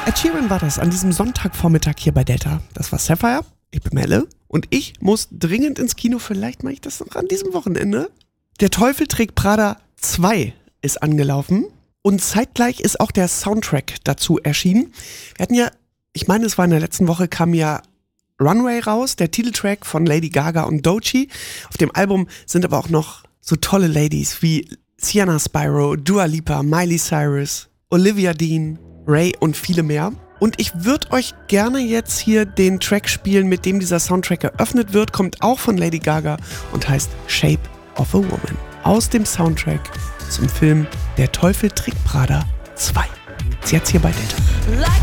Ed Sheeran war das an diesem Sonntagvormittag hier bei Delta. Das war Sapphire, ich bin Melle und ich muss dringend ins Kino. Vielleicht mache ich das noch an diesem Wochenende. Der Teufel trägt Prada 2 ist angelaufen und zeitgleich ist auch der Soundtrack dazu erschienen. Wir hatten ja, ich meine es war in der letzten Woche, kam ja Runway raus, der Titeltrack von Lady Gaga und Doechii. Auf dem Album sind aber auch noch so tolle Ladies wie Sienna Spyro, Dua Lipa, Miley Cyrus, Olivia Dean, Ray und viele mehr. Und ich würde euch gerne jetzt hier den Track spielen, mit dem dieser Soundtrack eröffnet wird, kommt auch von Lady Gaga und heißt Shape of a Woman. Aus dem Soundtrack zum Film Der Teufel trägt Prada 2. Jetzt hier bei Delta.